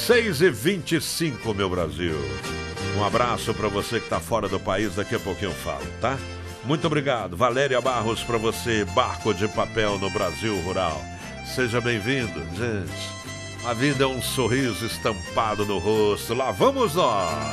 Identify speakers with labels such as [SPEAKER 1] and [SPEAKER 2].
[SPEAKER 1] 6h25, meu Brasil. Um abraço para você que tá fora do país, daqui a pouquinho eu falo, tá? Muito obrigado. Valéria Barros para você, Barco de Papel no Brasil Rural. Seja bem-vindo, gente. A vida é um sorriso estampado no rosto. Lá vamos nós.